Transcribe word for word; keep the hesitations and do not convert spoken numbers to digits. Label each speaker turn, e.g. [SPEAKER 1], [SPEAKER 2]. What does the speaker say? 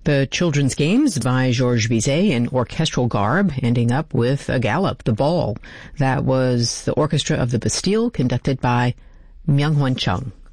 [SPEAKER 1] The Children's Games by Georges Bizet in orchestral garb, ending up with a gallop, the ball. That was the Orchestra of the Bastille, conducted by Myung-Hwan Chung.